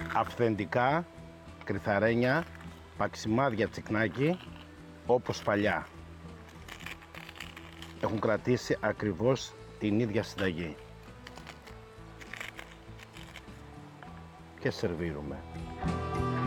αυθεντικά κρυθαρένια, παξιμάδια τσικνάκι, όπως παλιά. Έχουν κρατήσει ακριβώς την ίδια συνταγή. Και σερβίρουμε.